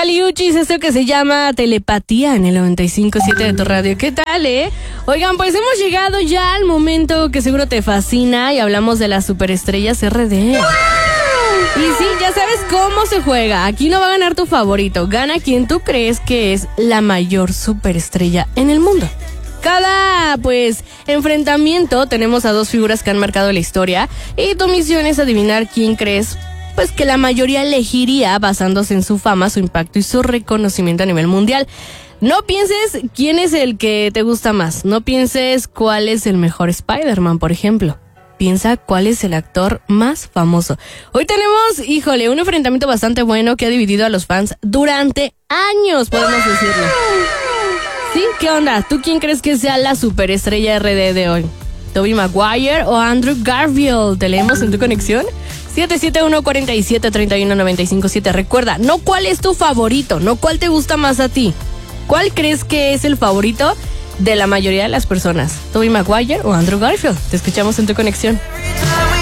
Caliuchis, esto que se llama telepatía en el 95.7 de tu radio. ¿Qué tal, Oigan, pues hemos llegado ya al momento que seguro te fascina y hablamos de las superestrellas RD. Y sí, ya sabes cómo se juega. Aquí no va a ganar tu favorito, gana quien tú crees que es la mayor superestrella en el mundo. Cada, enfrentamiento tenemos a dos figuras que han marcado la historia y tu misión es adivinar quién crees que la mayoría elegiría basándose en su fama, su impacto y su reconocimiento a nivel mundial. No pienses quién es el que te gusta más, no pienses cuál es el mejor Spider-Man, por ejemplo. Piensa cuál es el actor más famoso. Hoy tenemos, un enfrentamiento bastante bueno que ha dividido a los fans durante años, podemos decirlo. ¿Sí? ¿Qué onda? ¿Tú quién crees que sea la superestrella RD de hoy? ¿Tobey Maguire o Andrew Garfield? ¿Te leemos en tu conexión? 771-47-31-95-7. Recuerda, no cuál es tu favorito, no cuál te gusta más a ti. ¿Cuál crees que es el favorito de la mayoría de las personas? ¿Tobey Maguire o Andrew Garfield? Te escuchamos en tu conexión.